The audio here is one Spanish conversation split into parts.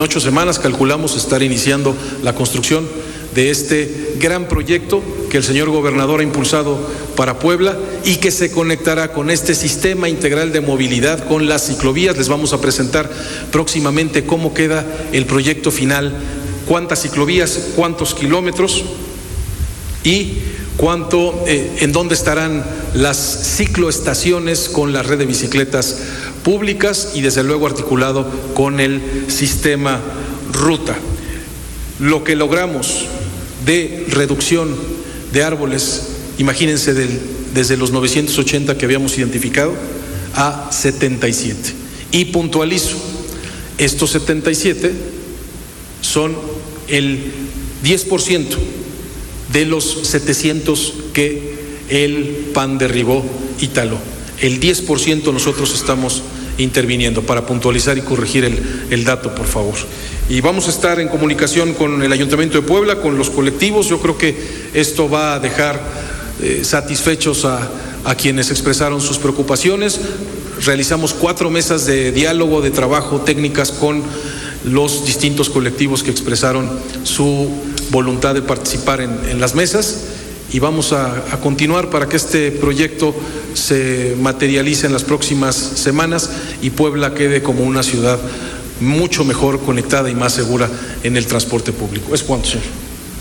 8 semanas calculamos estar iniciando la construcción de este gran proyecto que el señor gobernador ha impulsado para Puebla y que se conectará con este sistema integral de movilidad con las ciclovías. Les vamos a presentar próximamente cómo queda el proyecto final, cuántas ciclovías, cuántos kilómetros y en dónde estarán las cicloestaciones con la red de bicicletas públicas y desde luego articulado con el sistema ruta. Lo que logramos de reducción de árboles, imagínense desde los 980 que habíamos identificado a 77. Y puntualizo, estos 77 son el 10% de los 700 que el PAN derribó y taló. El 10% nosotros estamos interviniendo, para puntualizar y corregir el dato, por favor. Y vamos a estar en comunicación con el Ayuntamiento de Puebla, con los colectivos. Yo creo que esto va a dejar satisfechos a quienes expresaron sus preocupaciones. Realizamos 4 mesas de diálogo, de trabajo, técnicas con los distintos colectivos que expresaron su voluntad de participar en las mesas. Y vamos a continuar para que este proyecto se materialice en las próximas semanas y Puebla quede como una ciudad mucho mejor conectada y más segura en el transporte público. Es cuanto, señor.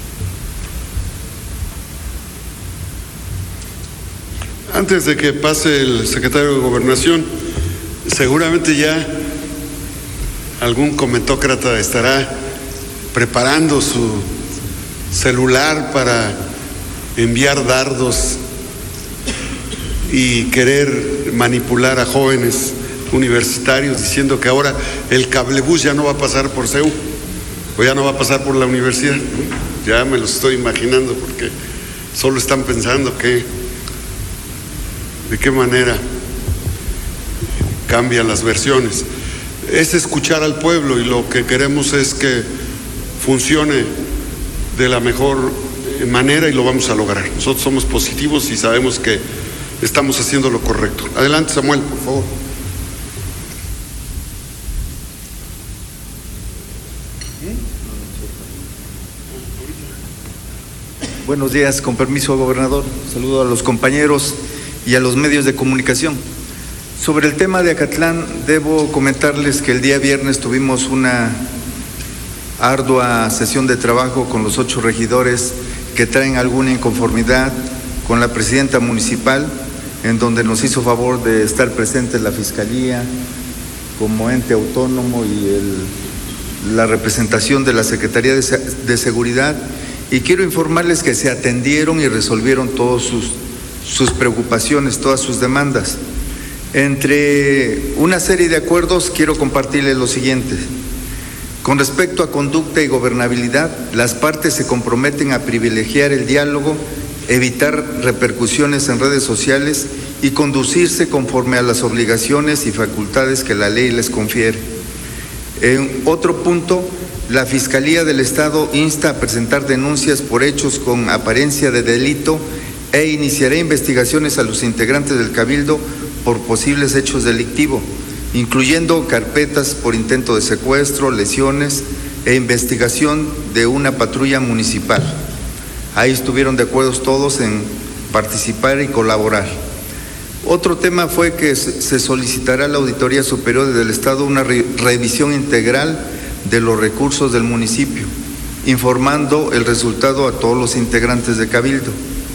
Antes de que pase el secretario de Gobernación, seguramente ya algún comentócrata estará preparando su celular para enviar dardos y querer manipular a jóvenes universitarios diciendo que ahora el cablebús ya no va a pasar por CEU o ya no va a pasar por la universidad. Ya me lo estoy imaginando porque solo están pensando de qué manera cambian las versiones. Es escuchar al pueblo y lo que queremos es que funcione de la mejor manera y lo vamos a lograr. Nosotros somos positivos y sabemos que estamos haciendo lo correcto. Adelante, Samuel, por favor. Buenos días, con permiso, gobernador. Saludo a los compañeros y a los medios de comunicación. Sobre el tema de Acatlán, debo comentarles que el día viernes tuvimos una ardua sesión de trabajo con los 8 regidores que traen alguna inconformidad con la presidenta municipal, en donde nos hizo favor de estar presente la Fiscalía como ente autónomo y la representación de la Secretaría de Seguridad, y quiero informarles que se atendieron y resolvieron todas sus preocupaciones, todas sus demandas. Entre una serie de acuerdos quiero compartirles lo siguiente. Con respecto a conducta y gobernabilidad, las partes se comprometen a privilegiar el diálogo, evitar repercusiones en redes sociales y conducirse conforme a las obligaciones y facultades que la ley les confiere. En otro punto, la Fiscalía del Estado insta a presentar denuncias por hechos con apariencia de delito e iniciará investigaciones a los integrantes del Cabildo por posibles hechos delictivos, incluyendo carpetas por intento de secuestro, lesiones e investigación de una patrulla municipal. Ahí estuvieron de acuerdo todos en participar y colaborar. Otro tema fue que se solicitará a la Auditoría Superior del Estado una revisión integral de los recursos del municipio, informando el resultado a todos los integrantes de Cabildo.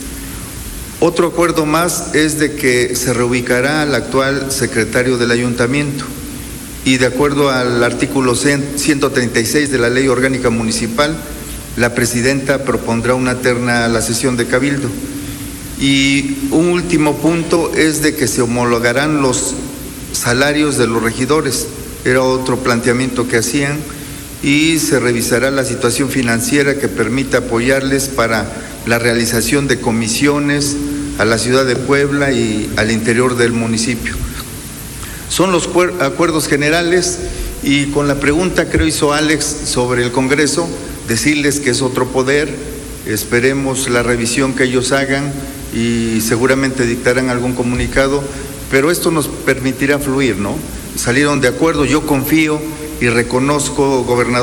Otro acuerdo más es de que se reubicará al actual secretario del ayuntamiento y de acuerdo al artículo 136 de la Ley Orgánica Municipal, la presidenta propondrá una terna a la sesión de Cabildo. Y un último punto es de que se homologarán los salarios de los regidores, era otro planteamiento que hacían, y se revisará la situación financiera que permita apoyarles para la realización de comisiones a la ciudad de Puebla y al interior del municipio. Son los acuerdos generales, y con la pregunta que hizo Alex sobre el Congreso, decirles que es otro poder, esperemos la revisión que ellos hagan y seguramente dictarán algún comunicado, pero esto nos permitirá fluir, ¿no? Salieron de acuerdo, yo confío y reconozco, gobernador,